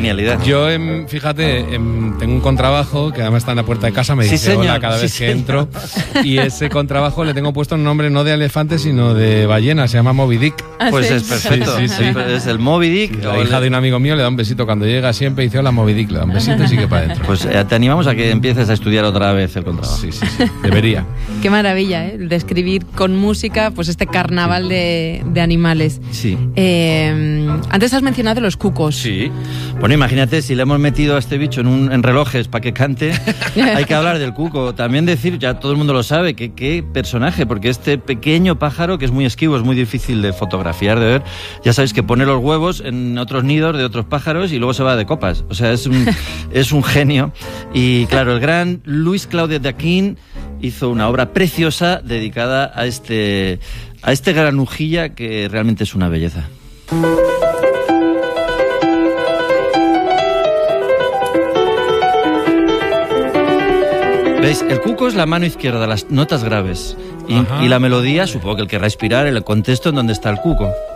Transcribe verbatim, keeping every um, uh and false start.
genialidad. Yo, em, fíjate, em, tengo un contrabajo que además está en la puerta de casa, me dice sí, señor, hola cada sí, vez que señor. entro. Y ese contrabajo le tengo puesto un nombre no de elefante, sino de ballena, se llama Moby Dick. Pues ¿Ah, es sí? perfecto. Sí, sí, sí. Es el Moby Dick. La hija de un amigo mío le da un besito cuando llega siempre y dice hola Moby Dick, le da un besito y sigue para adentro. Pues eh, te animamos a que empieces a estudiar otra vez el contrabajo. Sí, sí, sí, debería. Qué maravilla, ¿eh? Describir con música pues este carnaval de, de animales. Sí. Eh, antes has mencionado los cucos. Sí. Bueno, imagínate, si le hemos metido a este bicho en, un, en relojes para que cante, hay que hablar del cuco. También decir, ya todo el mundo lo sabe, que qué personaje, porque este pequeño pájaro, que es muy esquivo, es muy difícil de fotografiar, de ver, ya sabéis que pone los huevos en otros nidos de otros pájaros y luego se va de copas. O sea, es un, es un genio. Y claro, el gran Louis Claude Daquin hizo una obra preciosa dedicada a este, a este granujilla que realmente es una belleza. ¿Veis? El cuco es la mano izquierda, las notas graves. Y, y la melodía, supongo que el que respirar, el contexto en donde está el cuco.